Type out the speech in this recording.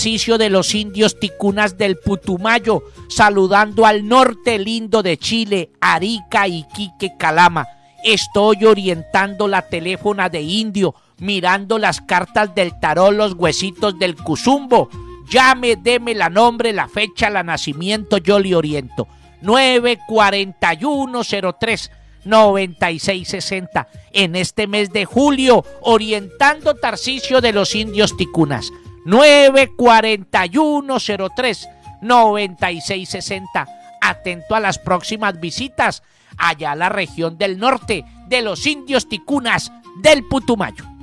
Tarcisio de los indios ticunas del Putumayo, saludando al norte lindo de Chile, Arica, Iquique, Calama. Estoy orientando la teléfona de indio, mirando las cartas del tarot, los huesitos del cuzumbo. Llame, deme la nombre, la fecha, la nacimiento, yo le oriento. 94103-9660. En este mes de julio, orientando Tarcisio de los indios ticunas. 94103-9660. Atento a las próximas visitas allá a la región del norte de los indios ticunas del Putumayo.